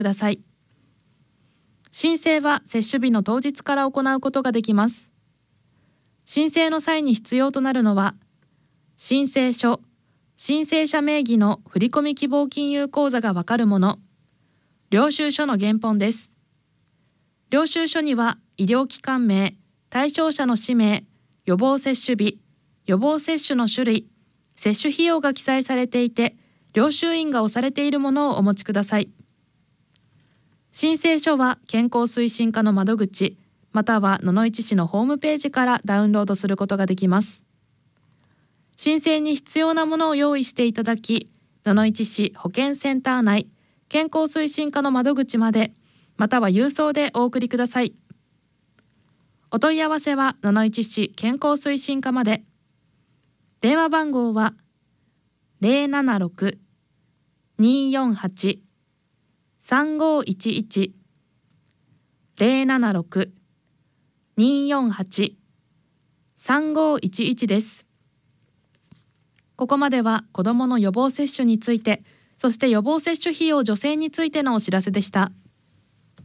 ください。申請は接種日の当日から行うことができます。申請の際に必要となるのは、申請書、申請者名義の振込希望金融口座がわかるもの、領収書の原本です。領収書には医療機関名、対象者の氏名、予防接種日、予防接種の種類、接種費用が記載されていて、領収印が押されているものをお持ちください。申請書は健康推進課の窓口、または野々市市のホームページからダウンロードすることができます。申請に必要なものを用意していただき、野々市市保健センター内、健康推進課の窓口まで、または郵送でお送りください。お問い合わせは野々市市健康推進課まで。電話番号は 076-248-3511 076-248-3511 です。ここまでは子どもの予防接種について、そして予防接種費用助成についてのお知らせでした。